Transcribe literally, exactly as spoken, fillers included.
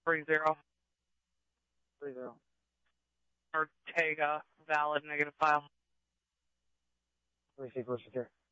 Three zero. Three zero. Ortega, valid negative file. Receive, secure.